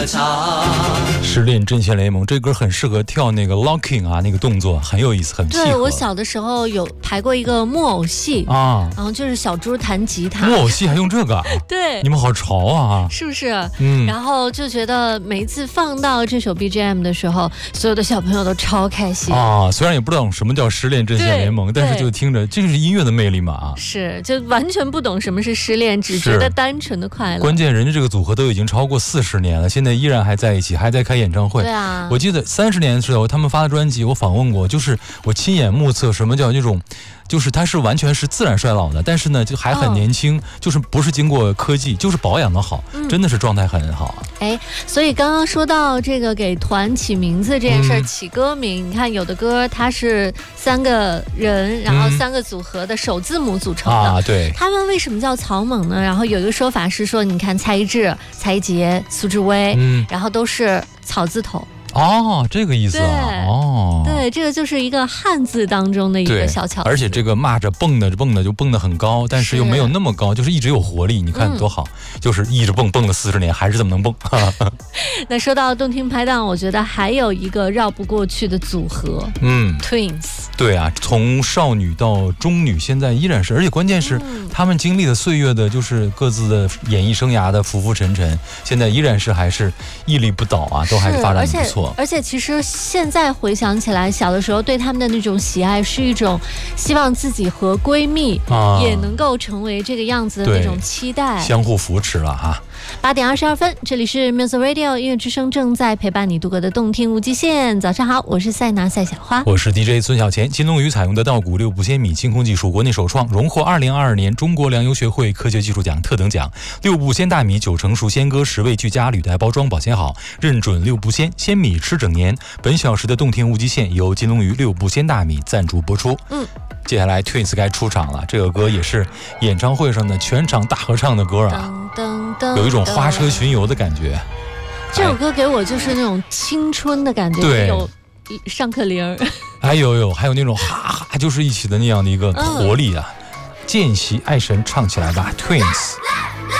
歌唱。 失恋阵线联盟这歌很适合跳那个 locking 啊，那个动作很有意思，很契合。 对，我小的时候有排过一个木偶戏啊， 然后就是小猪弹吉他。 木偶戏还用这个？ 对， 你们好潮啊！ 是不是？然后就觉得每一次放到这首 BGM 的时候，所有的小朋友都超开心啊。虽然也不懂什么叫失恋阵线联盟，但是就听着，这就是音乐的魅力嘛。 是，就完全不懂什么是失恋，只觉得单纯的快乐。 关键人家这个组合都已经超过40年了，现在依然还在一起，还在开演唱会。 对啊， 我记得30年的时候他们发的专辑，我访问过，就是我亲眼目测什么叫这种。就是他是完全是自然衰老的，但是呢就还很年轻，就是不是经过科技，就是保养的好，真的是状态很好。 所以刚刚说到这个给团起名字这件事儿，起歌名，你看有的歌它是3个人，然后3个组合的首字母组成的啊，对。 他们为什么叫草蜢呢？然后有一个说法是说，你看蔡一智、蔡一杰、苏志威，然后都是草字头。 哦，这个意思啊！哦， 对，这个就是一个汉字当中的一个小巧思。 而且这个蚂蚱蹦的就蹦得很高，但是又没有那么高，就是一直有活力。你看多好，就是一直蹦了40年，还是这么能蹦。 那说到动听拍档，我觉得还有一个绕不过去的组合，Twins。 对啊，从少女到中女，现在依然是，而且关键是他们经历了岁月的，就是各自的演艺生涯的浮浮沉沉，现在依然是还是屹立不倒啊，都还是发展得不错。 而且其实现在回想起来，小的时候对他们的那种喜爱，是一种希望自己和闺蜜也能够成为这个样子的那种期待， 相互扶持了哈。 8点22分，这里是 Music Radio 音乐之声，正在陪伴你度过的动听无极限。早上好，我是赛拿赛小花， 我是 DJ 孙小钱。金龙鱼采用的稻谷6步鲜米清空技术，国内首创，荣获2022年中国粮油学会科学技术奖特等奖。6步鲜大米9成熟鲜割，10味俱佳，履带包装保鲜好，认准6步鲜，鲜米吃整年。本小时的动听无极限由金龙鱼6步鲜大米赞助播出。接下来 Twins 该出场了，这个歌也是演唱会上的全场大合唱的歌啊，有一种花车巡游的感觉。 这首歌给我就是那种青春的感觉， 对， 有上课铃， 还有那种哈哈就是一起的那样的一个活力啊。见习爱神唱起来吧 ，Twins。